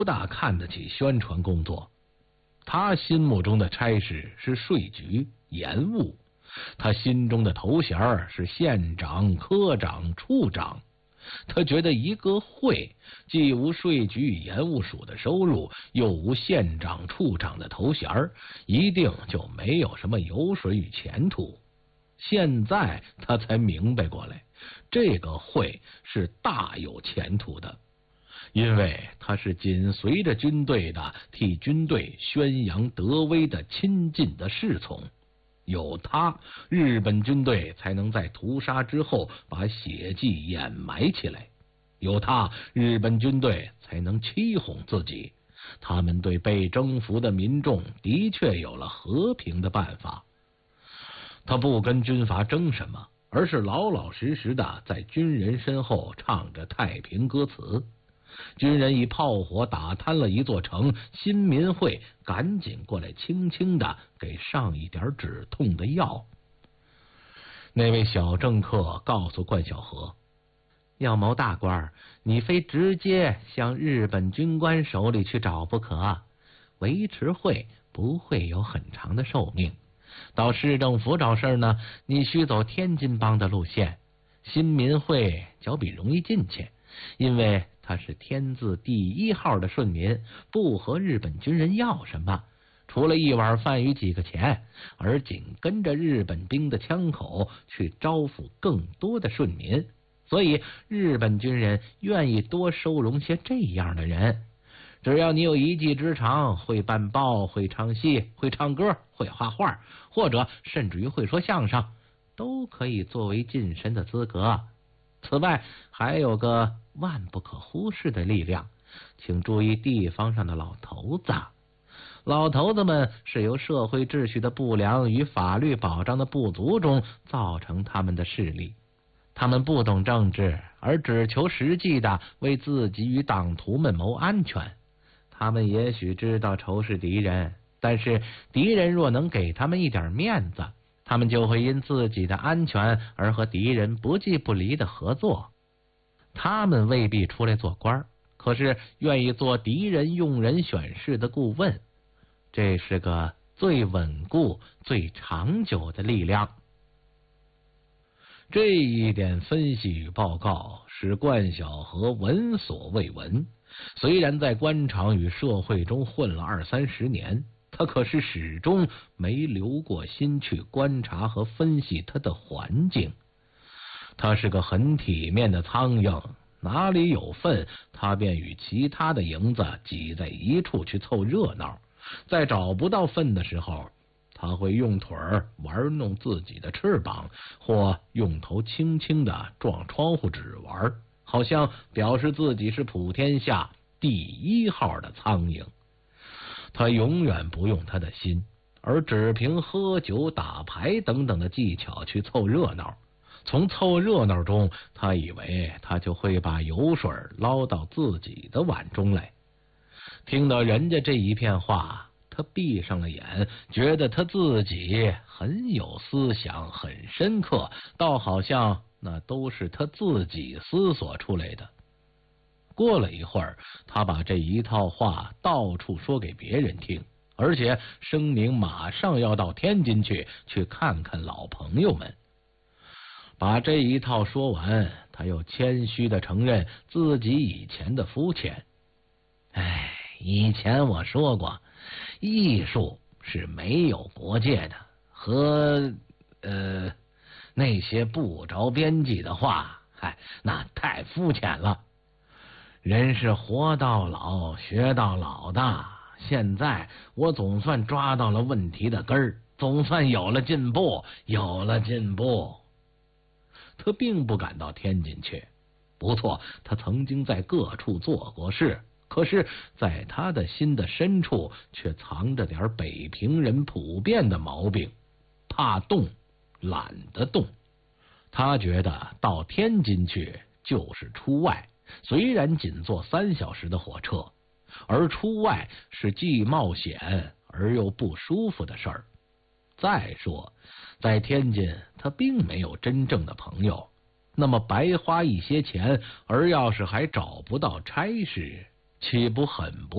不大看得起宣传工作。他心目中的差事是税局、盐务，他心中的头衔是县长、科长、处长。他觉得一个会既无税局与盐务署的收入，又无县长、处长的头衔，一定就没有什么油水与前途。现在他才明白过来，这个会是大有前途的，因为他是紧随着军队的，替军队宣扬德威的亲近的侍从。有他，日本军队才能在屠杀之后把血迹掩埋起来；有他，日本军队才能欺哄自己。他们对被征服的民众的确有了和平的办法。他不跟军阀争什么，而是老老实实的在军人身后唱着太平歌词。军人以炮火打瘫了一座城，新民会赶紧过来轻轻的给上一点止痛的药。那位小政客告诉冠晓荷，要谋大官，你非直接向日本军官手里去找不可，维持会不会有很长的寿命。到市政府找事呢，你需走天津帮的路线。新民会较比容易进去，因为他是天字第一号的顺民，不和日本军人要什么，除了一碗饭与几个钱，而紧跟着日本兵的枪口去招抚更多的顺民，所以日本军人愿意多收容些这样的人。只要你有一技之长，会办报，会唱戏，会唱歌，会画画，或者甚至于会说相声，都可以作为晋升的资格。此外，还有个万不可忽视的力量，请注意地方上的老头子。老头子们是由社会秩序的不良与法律保障的不足中造成他们的势力。他们不懂政治，而只求实际的为自己与党徒们谋安全。他们也许知道仇视敌人，但是敌人若能给他们一点面子，他们就会因自己的安全而和敌人不计不离的合作。他们未必出来做官，可是愿意做敌人用人选事的顾问，这是个最稳固、最长久的力量。这一点分析与报告使冠晓荷闻所未闻。虽然在官场与社会中混了20-30年，他可是始终没留过心去观察和分析他的环境。他是个很体面的苍蝇，哪里有粪，他便与其他的蝇子挤在一处去凑热闹。在找不到粪的时候，他会用腿儿玩弄自己的翅膀，或用头轻轻地撞窗户纸玩，好像表示自己是普天下第一号的苍蝇。他永远不用他的心，而只凭喝酒、打牌等等的技巧去凑热闹。从凑热闹中，他以为他就会把油水捞到自己的碗中来。听到人家这一片话，他闭上了眼，觉得他自己很有思想，很深刻，倒好像那都是他自己思索出来的。过了一会儿，他把这一套话到处说给别人听，而且声明马上要到天津去看看老朋友们。把这一套说完，他又谦虚地承认自己以前的肤浅。以前我说过，艺术是没有国界的，和那些不着边际的话，那太肤浅了。人是活到老学到老的，现在我总算抓到了问题的根儿，总算有了进步。他并不敢到天津去，不错，他曾经在各处做过事，可是在他的心的深处却藏着点北平人普遍的毛病，怕动，懒得动。他觉得到天津去就是出外，虽然仅坐3小时的火车，而出外是既冒险而又不舒服的事儿。再说在天津他并没有真正的朋友，那么白花一些钱，而要是还找不到差事，岂不很不